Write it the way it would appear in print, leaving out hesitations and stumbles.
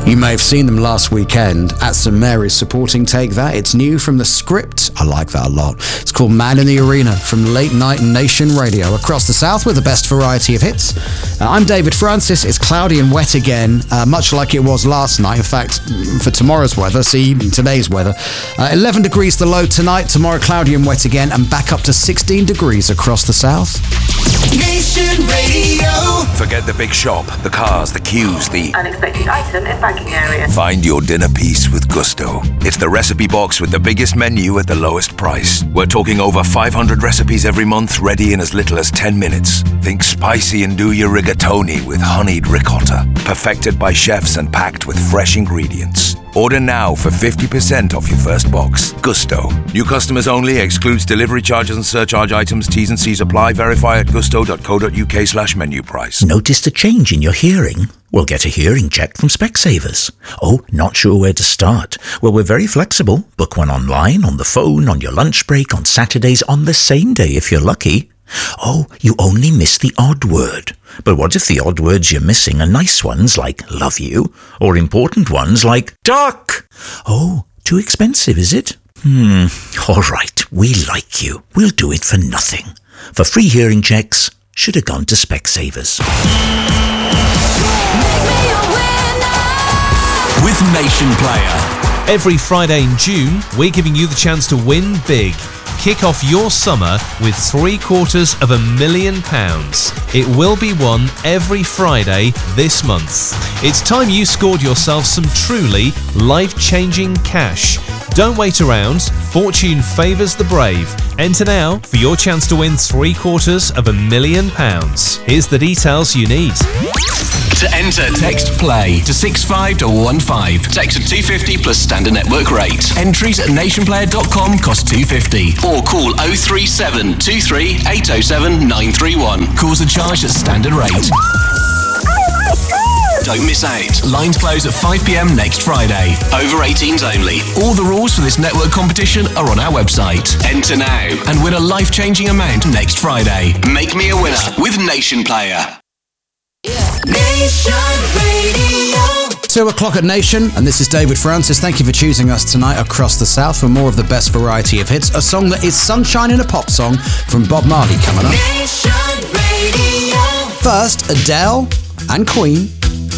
You may have seen them last weekend at St Mary's supporting Take That. It's new from The Script. I like that a lot. It's called Man in the Arena from Late Night Nation Radio across the South with the best variety of hits. I'm David Francis. It's cloudy and wet again, much like it was last night. In fact, for tomorrow's weather, see today's weather. 11 degrees the low tonight, tomorrow cloudy and wet again, and back up to 16 degrees across the South. Nation Radio. Forget the big shop, the cars, the queues, the unexpected item in banking area. Find your dinner piece with Gusto. It's the recipe box with the biggest menu at the lowest price. We're talking over 500 recipes every month, ready in as little as 10 minutes. Think spicy and do your rigatoni with honeyed ricotta, perfected by chefs and packed with fresh ingredients. Order now for 50% off your first box. Gusto. New customers only. Excludes delivery charges and surcharge items. T's and C's apply. Verify at gusto.co.uk/menu price. Noticed a change in your hearing? Well, get a hearing check from Specsavers. Oh, not sure where to start? Well, we're very flexible. Book one online, on the phone, on your lunch break, on Saturdays, on the same day if you're lucky. Oh, you only miss the odd word. But what if the odd words you're missing are nice ones like love you, or important ones like duck? Oh, too expensive, is it? All right, we like you. We'll do it for nothing. For free hearing checks, should have gone to Specsavers. With Nation Player. Every Friday in June, we're giving you the chance to win big. Kick off your summer with £750,000. It will be won every Friday this month. It's time you scored yourself some truly life-changing cash. Don't wait around. Fortune favours the brave. Enter now for your chance to win £750,000. Here's the details you need. To enter, text PLAY to 65215. Text at 250 plus standard network rate. Entries at nationplayer.com cost £250. Or call 037 23 807 931. Calls are charged at standard rate. Don't miss out. Lines close at 5 p.m. next Friday. Over 18s only. All the rules for this network competition are on our website. Enter now and win a life-changing amount next Friday. Make me a winner with Nation Player. Nation Radio. 2 o'clock at Nation, and this is David Francis. Thank you for choosing us tonight across the South for more of the best variety of hits. A song that is sunshine in a pop song from Bob Marley coming up. Nation Radio. First, Adele and Queen.